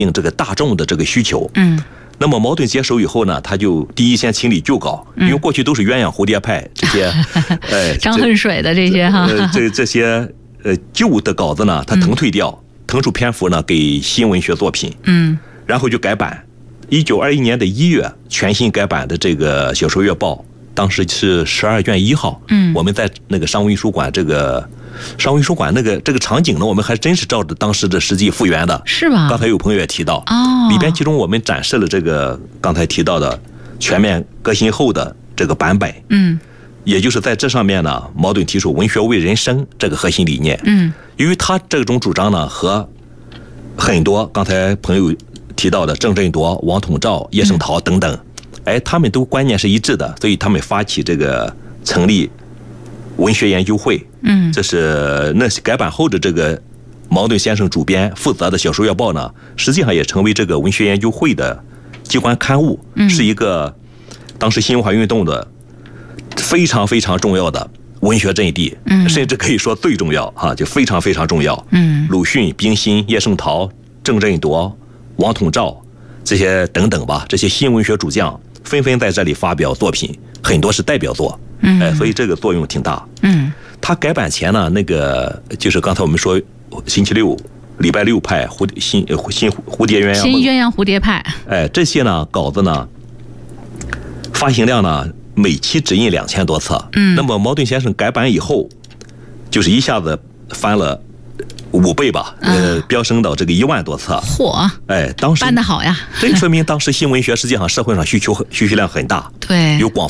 应这个大众的这个需求。 那么茅盾接手以后呢，他就第一先清理旧稿，因为过去都是鸳鸯蝴蝶派这些， 张恨水的这些哈， 这些旧的稿子呢，他腾退掉，腾出篇幅呢给新文学作品，然后就改版。1921年的1月，全新改版的这个小说月报，当时是12卷1号。我们在那个商务印书馆这个场景呢，我们还真是照着当时的实际复原的， 是吧？ 刚才有朋友也提到，里边其中我们展示了这个刚才提到的全面革新后的这个版本。也就是在这上面呢，茅盾提出文学为人生这个核心理念。由于他这种主张呢，和很多刚才朋友提到的郑振铎、王统照、叶圣陶等等，他们都观念是一致的，所以他们发起这个成立文学研究会。这是那改版后的这个茅盾先生主编负责的小说月报呢，实际上也成为这个文学研究会的机关刊物，是一个当时新文化运动的非常非常重要的文学阵地，甚至可以说最重要啊，就非常非常重要。鲁迅、冰心、叶圣陶、郑振铎、王统照这些等等吧，这些新文学主将纷纷在这里发表作品，很多是代表作。所以这个作用挺大。他改版前呢，那个就是刚才我们说星期六、礼拜六派新蝴蝶鸳鸯新鸳鸯蝴蝶派， 这些呢稿子呢，发行量呢每期只印2000多册。那么茅盾先生改版以后，就是一下子翻了5倍吧，飙升到这个1万多册。 嚯！ 当时办得好呀！ 这说明当时新文学实际上社会上需求量很大， 对， 有广